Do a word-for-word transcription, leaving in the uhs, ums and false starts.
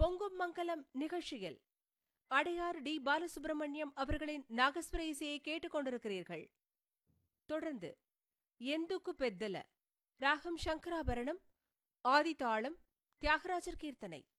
பொங்கும் மங்கலம் நிகழ்ச்சியில் அடையார் டி பாலசுப்ரமணியம் அவர்களின் நாகஸ்வர இசையை கேட்டுக் கொண்டிருக்கிறீர்கள். தொடர்ந்து எந்துக்கு பெத்தல ராகம் சங்கராபரணம், ஆதிதாளம், தியாகராஜர் கீர்த்தனை.